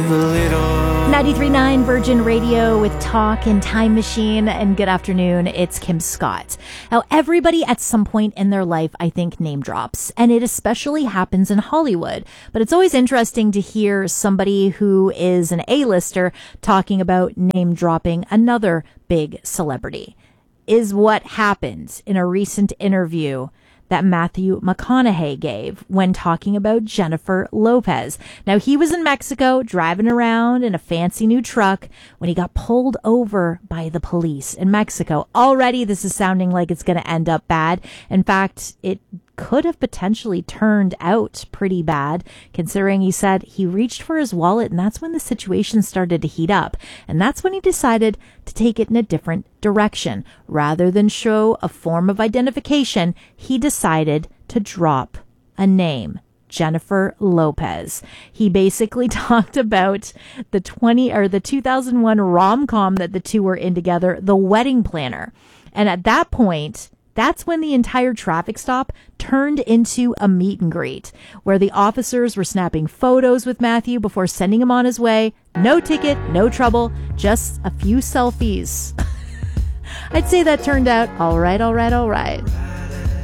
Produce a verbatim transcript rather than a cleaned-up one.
ninety-three point nine Virgin Radio with Talk and Time Machine, and good afternoon, it's Kim Scott. Now, everybody at some point in their life, I think, name drops, and it especially happens in Hollywood. But it's always interesting to hear somebody who is an A-lister talking about name dropping another big celebrity. Is what happened in a recent interview that Matthew McConaughey gave when talking about Jennifer Lopez. Now, he was in Mexico driving around in a fancy new truck when he got pulled over by the police in Mexico. Already, this is sounding like it's going to end up bad. In fact, it could have potentially turned out pretty bad, considering he said he reached for his wallet, and that's when the situation started to heat up. And that's when he decided to take it in a different direction. Rather than show a form of identification, he decided to drop a name. Jennifer Lopez. He basically talked about the twenty or the two thousand one rom-com that the two were in together, The Wedding Planner. And at that point, that's when the entire traffic stop turned into a meet and greet, where the officers were snapping photos with Matthew before sending him on his way. No ticket, no trouble, just a few selfies. I'd say that turned out all right, all right, all right.